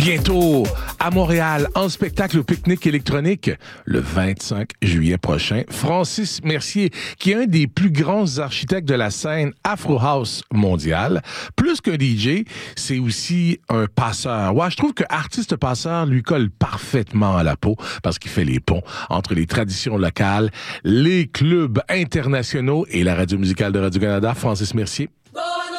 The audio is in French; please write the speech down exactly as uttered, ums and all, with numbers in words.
Bientôt, à Montréal, en spectacle au Pique-Nique électronique, le vingt-cinq juillet prochain, Francis Mercier, qui est un des plus grands architectes de la scène Afro House mondiale. Plus qu'un D J, c'est aussi un passeur. Ouais, je trouve que artiste passeur lui colle parfaitement à la peau parce qu'il fait les ponts entre les traditions locales, les clubs internationaux et la radio musicale de Radio-Canada. Francis Mercier. Bon